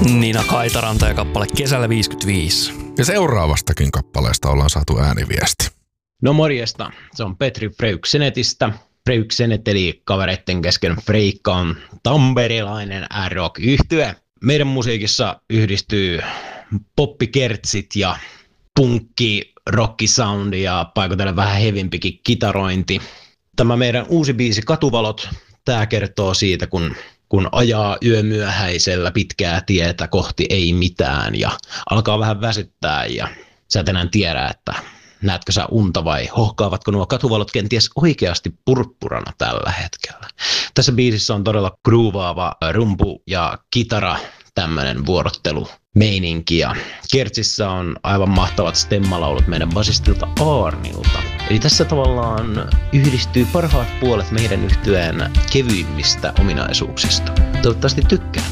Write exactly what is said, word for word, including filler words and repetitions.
Nina Kaitaranta ja kappale Kesällä viisikymmentäviisi. Ja seuraavastakin kappaleesta ollaan saatu ääniviesti. No morjesta, se on Petri Freyksenetistä. Freyksenet eli kavereitten kesken Freikka on tamperilainen rock-yhtye. Meidän musiikissa yhdistyy poppikertsit ja punkki, rockisoundi ja paikotellen vähän hevimpikin kitarointi. Tämä meidän uusi biisi Katuvalot, tämä kertoo siitä, kun, kun ajaa yömyöhäisellä pitkää tietä kohti ei mitään ja alkaa vähän väsyttää ja sä et enää tiedä, että näetkö sä unta vai hohkaavatko nuo katuvalot kenties oikeasti purppurana tällä hetkellä. Tässä biisissä on todella groovaava rumpu ja kitara, tämmönen vuorottelu meininki ja kertsissä on aivan mahtavat stemmalaulut meidän basistilta Aarnilta. Eli tässä tavallaan yhdistyy parhaat puolet meidän yhtyeen kevyimmistä ominaisuuksista. Toivottavasti tykkää.